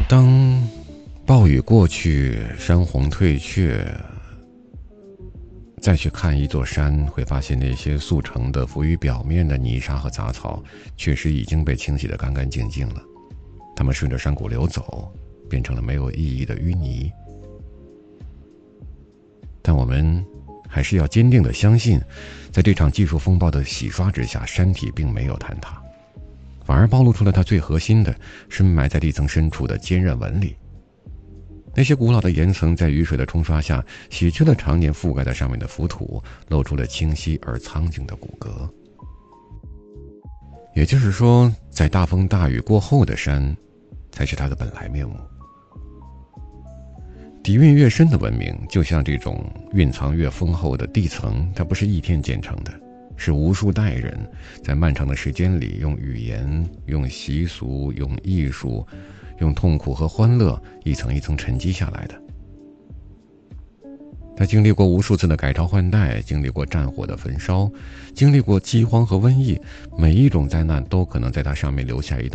当暴雨过去，山洪退却，再去看一座山，会发现那些速成的浮于表面的泥沙和杂草确实已经被清洗得干干净净了，它们顺着山谷流走，变成了没有意义的淤泥。但我们还是要坚定地相信，在这场技术风暴的洗刷之下，山体并没有坍塌，反而暴露出了它最核心的深埋在地层深处的坚韧纹理。那些古老的岩层在雨水的冲刷下洗去了常年覆盖在上面的浮土，露出了清晰而苍劲的骨骼。也就是说，在大风大雨过后的山才是它的本来面目。底蕴越深的文明，就像这种蕴藏越丰厚的地层，它不是一天建成的，是无数代人在漫长的时间里，用语言、用习俗、用艺术、用痛苦和欢乐一层一层沉积下来的。它经历过无数次的改朝换代，经历过战火的焚烧，经历过饥荒和瘟疫，每一种灾难都可能在它上面留下一道